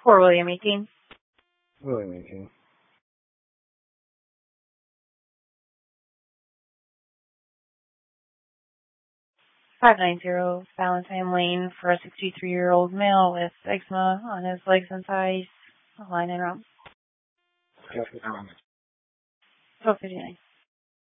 For William 18. William 18. $590 Valentine Lane for a 63-year-old male with eczema on his legs and thighs. Line and route. Copy. $12.59.